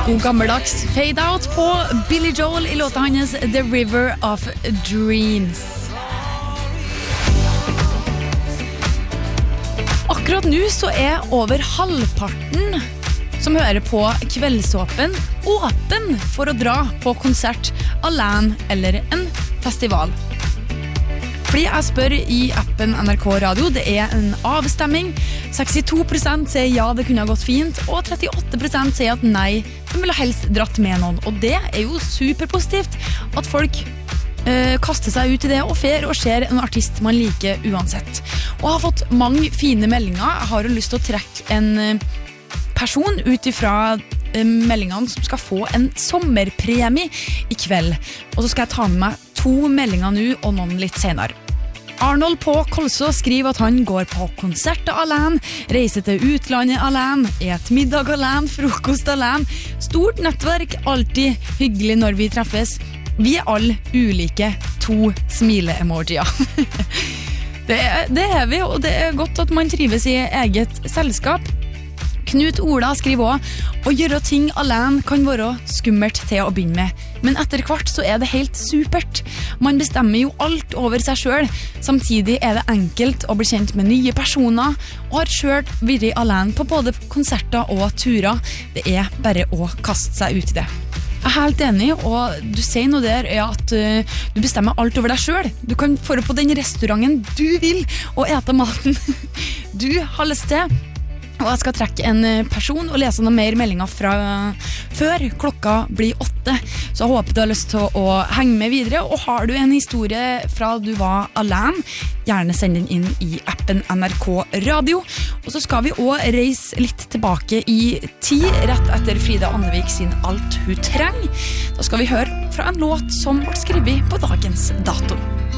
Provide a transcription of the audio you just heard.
God gammeldags fade out på Billy Joel I låta hans The River of Dreams. Akkurat nå så over halvparten som hører på Kveldsåpen åpen for å dra på konsert alene eller en festival. Fordi jeg spør I appen NRK Radio, det en avstemming. 62% sier ja, det kunne ha gått fint, og 38% sier at nei, de ville helst dratt med noen. Og det jo superpositivt at folk kaster seg ut I det og fer og ser en artist man liker uansett. Og har fått mange fine meldinger. Jeg har jo lyst til å trekke en person ut ifra meldingene som skal få en sommerpremie I kveld. Og så skal jeg ta med meg 2 meldinger nå og noen litt senere. Arnold på Kolså skriver at han går på konserter alene, reiser til utlandet alene, et middag alene, frokost alene. Stort nettverk, alltid hyggelig når vi treffes. Vi alle ulike 2 smile-emojier. Det vi, og det godt at man trives I eget selskap. Knut Ola skriver også, å gjøre ting alene kan være skummelt til å begynne med, men etter hvert så det helt supert. Man bestemmer jo alt over seg selv, samtidig det enkelt å bli kjent med nye personer, og har selv vært alene på både konserter og turer. Det bare å kaste seg ut I det. Jeg helt enig, og du sier noe der at du bestemmer alt over deg selv. Du kan få på den restauranten du vil, og ete maten du har lyst til. Og jeg skal trekke en person og lese noen mer meldinger fra før klokka blir 8. Så jeg håper du har lyst til å henge med videre. Og har du en historie fra du var alene, gjerne send den inn I appen NRK Radio. Og så skal vi også reise litt tilbake I tid, rett etter Frida Andevik sin Alt hun trenger. Da skal vi høre fra en låt som ble skrevet på dagens dato.